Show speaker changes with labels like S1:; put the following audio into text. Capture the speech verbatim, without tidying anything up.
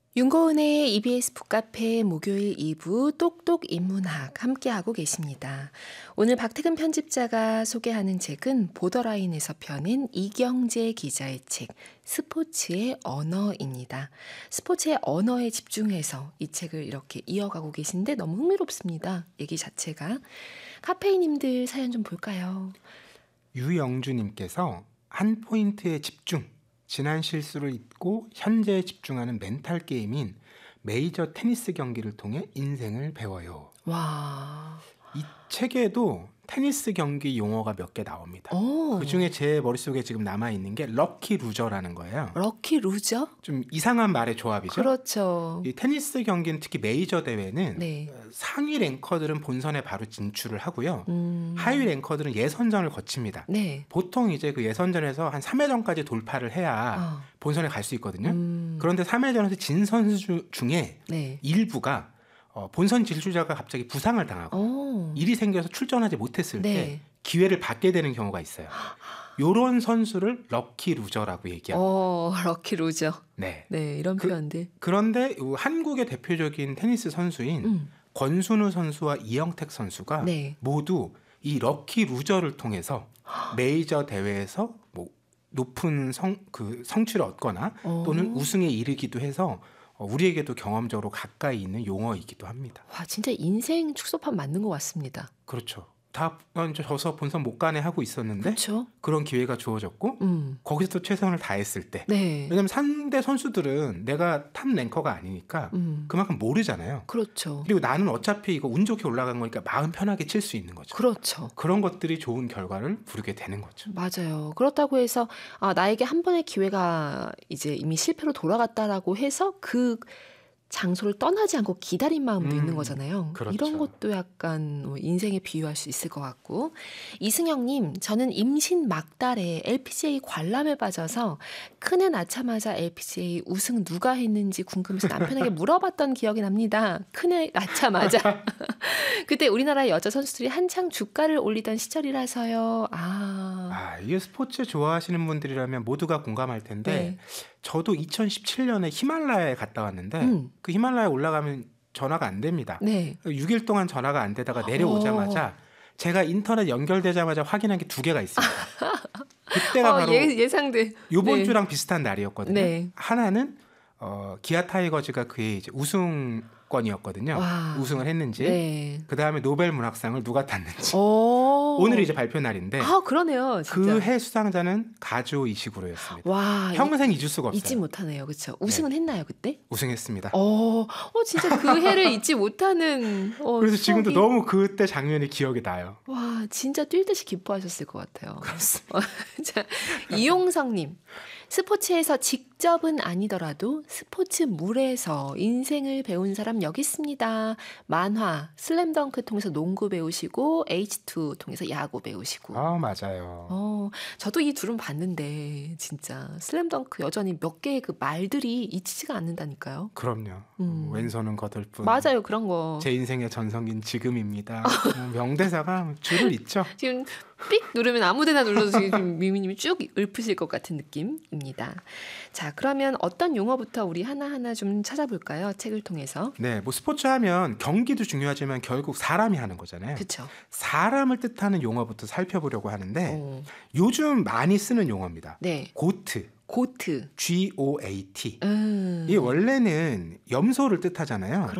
S1: 윤고은의 이비에스 북카페 목요일 이 부 똑똑 인문학 함께하고 계십니다. 오늘 박태근 편집자가 소개하는 책은 보더라인에서 펴낸 이경재 기자의 책 스포츠의 언어입니다. 스포츠의 언어에 집중해서 이 책을 이렇게 이어가고 계신데 너무 흥미롭습니다. 얘기 자체가. 카페이님들 사연 좀 볼까요?
S2: 유영주님께서 한 포인트에 집중, 지난 실수를 잊고 현재에 집중하는 멘탈 게임인 메이저 테니스 경기를 통해 인생을 배워요.
S1: 와.
S2: 이 책에도 테니스 경기 용어가 몇 개 나옵니다.
S1: 오.
S2: 그중에 제 머릿속에 지금 남아있는 게 럭키 루저라는 거예요.
S1: 럭키 루저?
S2: 좀 이상한 말의 조합이죠.
S1: 그렇죠.
S2: 이 테니스 경기는 특히 메이저 대회는
S1: 네.
S2: 상위 랭커들은 본선에 바로 진출을 하고요.
S1: 음.
S2: 하위 랭커들은 예선전을 거칩니다.
S1: 네.
S2: 보통 이제 그 예선전에서 한 삼 회전까지 돌파를 해야
S1: 어.
S2: 본선에 갈 수 있거든요.
S1: 음.
S2: 그런데 삼 회전에서 진 선수 중에
S1: 네.
S2: 일부가 어, 본선 진출자가 갑자기 부상을 당하고
S1: 오.
S2: 일이 생겨서 출전하지 못했을
S1: 네.
S2: 때 기회를 받게 되는 경우가 있어요. 요런 선수를 럭키 루저라고 얘기합니다.
S1: 어, 럭키 루저.
S2: 네.
S1: 네, 이런
S2: 그-
S1: 표현들.
S2: 그런데 요 한국의 대표적인 테니스 선수인
S1: 음.
S2: 권순우 선수와 이영택 선수가
S1: 네.
S2: 모두 이 럭키 루저를 통해서 메이저 대회에서 뭐 높은 성, 그 성취를 얻거나
S1: 어.
S2: 또는 우승에 이르기도 해서 어, 우리에게도 경험적으로 가까이 있는 용어이기도 합니다.
S1: 와, 진짜 인생 축소판 맞는 것 같습니다.
S2: 그렇죠. 다 먼저 져서 본선 못 가네 하고 있었는데
S1: 그렇죠?
S2: 그런 기회가 주어졌고
S1: 음.
S2: 거기서 또 최선을 다했을 때
S1: 네.
S2: 왜냐면 상대 선수들은 내가 탑 랭커가 아니니까
S1: 음.
S2: 그만큼 모르잖아요.
S1: 그렇죠.
S2: 그리고 나는 어차피 이거 운 좋게 올라간 거니까 마음 편하게 칠 수 있는 거죠.
S1: 그렇죠.
S2: 그런 것들이 좋은 결과를 부르게 되는 거죠.
S1: 맞아요. 그렇다고 해서 아, 나에게 한 번의 기회가 이제 이미 실패로 돌아갔다라고 해서 그 장소를 떠나지 않고 기다린 마음도
S2: 음,
S1: 있는 거잖아요.
S2: 그렇죠.
S1: 이런 것도 약간 뭐 인생에 비유할 수 있을 것 같고. 이승영님, 저는 임신 막달에 엘피지에이 관람에 빠져서 큰애 낳자마자 엘피지에이 우승 누가 했는지 궁금해서 남편에게 물어봤던 기억이 납니다. 큰애 낳자마자. 그때 우리나라 여자 선수들이 한창 주가를 올리던 시절이라서요. 아,
S2: 아, 이게 스포츠 좋아하시는 분들이라면 모두가 공감할 텐데
S1: 네.
S2: 저도 이천십칠 년에 히말라야에 갔다 왔는데
S1: 음.
S2: 그 히말라야 올라가면 전화가 안 됩니다.
S1: 네.
S2: 육 일 동안 전화가 안 되다가 내려오자마자 제가 인터넷 연결되자마자 확인한 게 두 개가 있습니다. 그때가
S1: 어,
S2: 바로
S1: 예, 예상돼.
S2: 요번
S1: 네.
S2: 주랑 비슷한 날이었거든요.
S1: 네.
S2: 하나는 어, 기아 타이거즈가 그해 이제 우승권이었거든요.
S1: 와.
S2: 우승을 했는지.
S1: 네.
S2: 그 다음에 노벨 문학상을 누가 탔는지.
S1: 오.
S2: 오늘이 이제 발표 날인데
S1: 아, 그러네요. 진짜.
S2: 그 해 수상자는 가조 이시구로였습니다.
S1: 와,
S2: 평생 잊을 수가
S1: 잊-
S2: 없어요.
S1: 잊지 못하네요. 그렇죠. 우승은 했나요, 그때?
S2: 우승했습니다.
S1: 어, 어 진짜 그 해를 잊지 못하는 어,
S2: 그래서 지금도
S1: 추억이-
S2: 너무 그때 장면이 기억이 나요.
S1: 와, 진짜 뛸 듯이 기뻐하셨을 것 같아요.
S2: 그렇습니다.
S1: 자, 이용성님. 스포츠에서 직접은 아니더라도 스포츠물에서 인생을 배운 사람 여기 있습니다. 만화, 슬램덩크 통해서 농구 배우시고 에이치 투 통해서 야구 배우시고.
S2: 아, 맞아요.
S1: 어, 저도 이 둘은 봤는데 진짜 슬램덩크 여전히 몇 개의 그 말들이 잊히지가 않는다니까요.
S2: 그럼요.
S1: 음.
S2: 왼손은 거들뿐.
S1: 맞아요, 그런 거.
S2: 제 인생의 전성인 지금입니다. 뭐 명대사가 줄을 잇죠.
S1: 지금 삑 누르면 아무데나 눌러도 지금 미미님이 쭉 읊으실 것 같은 느낌입니다. 자, 그러면 어떤 용어부터 우리 하나하나 좀 찾아볼까요? 책을 통해서.
S2: 네, 뭐 스포츠 하면 경기도 중요하지만 결국 사람이 하는 거잖아요.
S1: 그렇죠.
S2: 사람을 뜻하는 용어부터 살펴보려고 하는데
S1: 어,
S2: 요즘 많이 쓰는 용어입니다.
S1: 네,
S2: 고트,
S1: 고트.
S2: G O A T.
S1: 음.
S2: 이 원래는 염소를 뜻하잖아요.